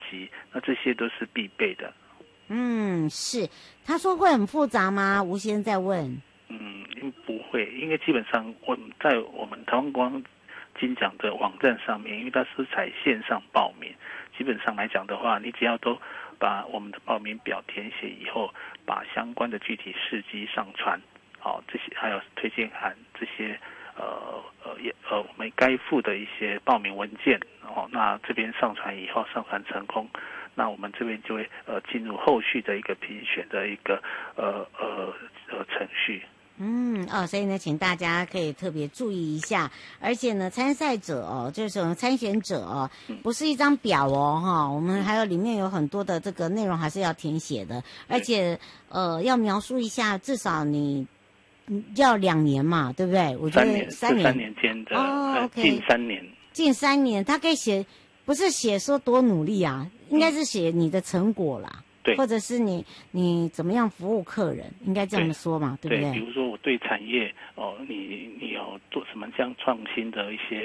机，那这些都是必备的。 是。他说会很复杂吗？吴先生在问。 不会，因为基本上在我们台湾光金奖的网站上面，因为它是采线上报名，基本上来讲的话，你只要都把我们的报名表填写以后，把相关的具体事迹上传，这些还有推荐函这些我们该附的一些报名文件，那这边上传以后，上传成功，那我们这边就会进入后续的一个评选的一个程序。 所以呢，请大家可以特别注意一下，而且呢，参赛者就是参选者不是一张表我们还有里面有很多的这个内容还是要填写的，而且要描述一下，至少你要2年嘛，对不对？我觉得3年间的 OK 近3年， 他可以写，不是写说多努力啊，应该是写你的成果啦。 对， 或者是你怎么样服务客人，应该这样说嘛，对不对？ 比如说我对产业你有做什么这样创新的一些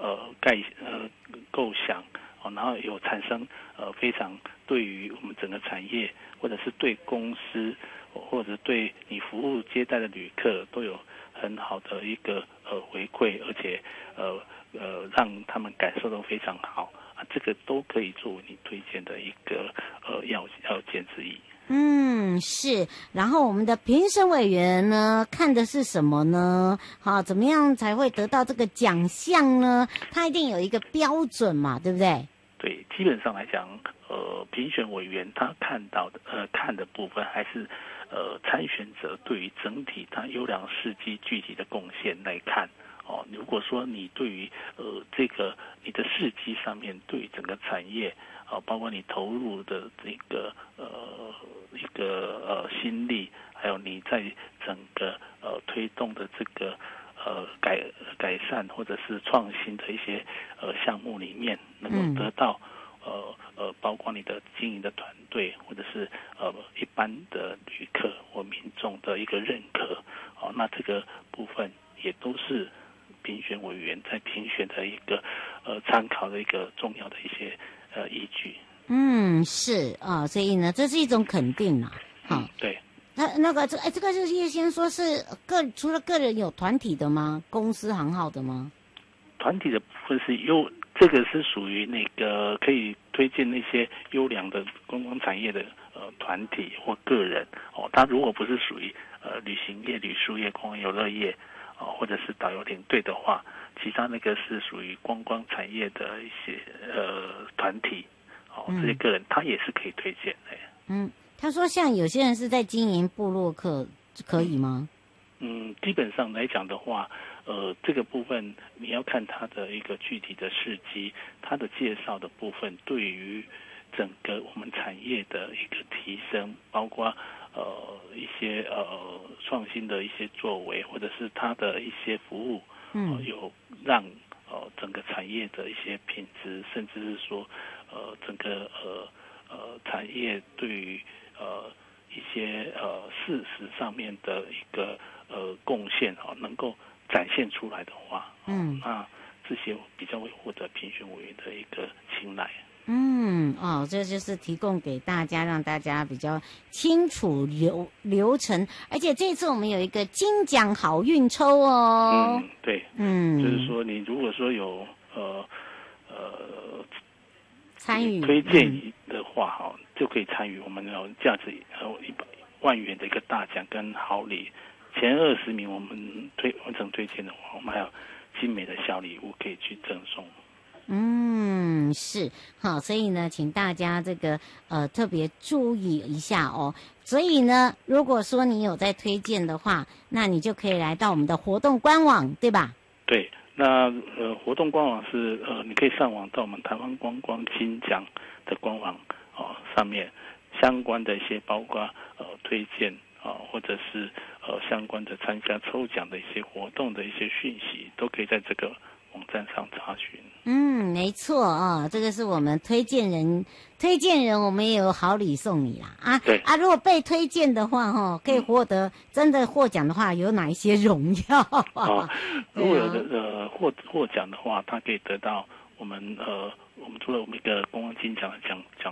构想然后有产生非常对于我们整个产业，或者是对公司，或者对你服务接待的旅客都有很好的一个回馈，而且让他们感受都非常好。这个都可以作为你推荐的一个要件之一。 是。然后我们的评审委员呢，看的是什么呢？怎么样才会得到这个奖项呢？他一定有一个标准嘛，对不对？ 对，基本上来讲，评选委员他看的部分还是参选者对于整体他优良事迹具体的贡献来看。如果说你对于这个你的事迹上面，对于整个产业包括你投入的这个一个心力，还有你在整个推动的这个改善或者是创新的一些项目里面，能够得到包括你的经营的团队或者是一般的旅客或民众的一个认可，那这个部分也都是评选委员在评选的一个参考的一个重要的一些依据。 是所以呢，这是一种肯定啦。 对。 那个这个就是先说是除了个人有团体的吗？公司行号的吗？ 团体的部分这个是属于那个可以推荐那些优良的观光产业的团体或个人他如果不是属于旅行业、旅宿业、观光游乐业或者是导游领队的话，其他那个是属于观光产业的一些团体这些个人他也是可以推荐的。 他说像有些人是在经营部落客，可以吗？ 基本上来讲的话，这个部分你要看他的一个具体的事迹，他的介绍的部分对于整个我们产业的一个提升，包括一些创新的一些作为，或者是他的一些服务，有让整个产业的一些品质，甚至是说整个产业对于一些事实上面的一个贡献能够展现出来的话，那这些比较会获得评选委员的一个青睐。 这就是提供给大家，让大家比较清楚流程。而且这次我们有一个金奖好运抽哦。 对，就是说你如果说有参与推荐的话就可以参与我们有价值100万元的一个大奖跟好礼。前20名我们完成推荐的话，我们还有精美的小礼物可以去赠送。 是好，所以呢，请大家这个特别注意一下哦。所以呢，如果说你有在推荐的话，那你就可以来到我们的活动官网，对吧？ 对，那活动官网是你可以上网到我们台湾观光金奖的官网上面相关的一些包括推荐或者是相关的参加抽奖的一些活动的一些讯息，都可以在这个网站上查询。 没错这个是我们推荐人，我们也有好礼送你啦对如果被推荐的话可以获得真的获奖的话，有哪一些荣耀如果有的获奖的话，他可以得到我们除了我们一个观光金奖的奖